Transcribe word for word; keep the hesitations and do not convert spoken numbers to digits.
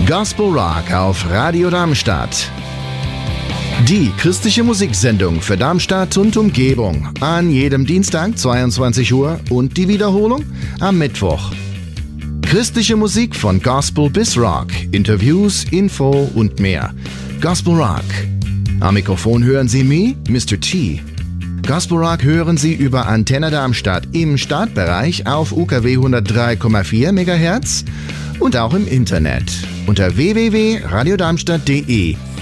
Gospel Rock auf Radio Darmstadt. Die christliche Musiksendung für Darmstadt und Umgebung. An jedem Dienstag zweiundzwanzig Uhr und die Wiederholung am Mittwoch. Christliche Musik von Gospel bis Rock. Interviews, Info und mehr. Gospel Rock. Am Mikrofon hören Sie mich, Mister T. Gospel Rock hören Sie über Antenne Darmstadt im Startbereich auf U K W hundertdrei Komma vier Megahertz und auch im Internet unter w w w punkt radio darmstadt punkt d e.